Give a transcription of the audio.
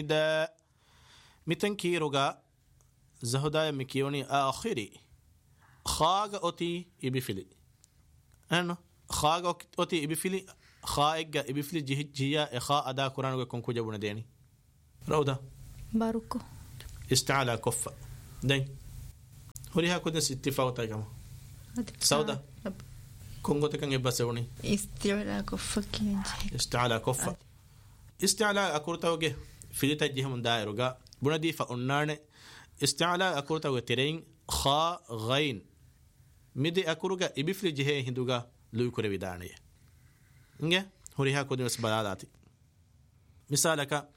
النداء متنكي رجاء زهدا مكيوني آخري خاغ أوتي إبفلي أنا خاغ أوتي إبفلي خائج إبفلي جهة إخاء أدا قرآن ويكون كوجبنا ديني رودا باركو استعلى كفة دين هوريها كودس اتفاق تايكما سودا كونغو تكن يبسوني استعلى كفة استعلى كفة استعلى أكورتا وجه في تجيه من دائرة بندي فأنان استعلى أكورتا وترين خا غين مدي أكورجا إبفل جهة هندوجا لو يكره بدانية إنجا هوريها كودس بلاداتي مثالك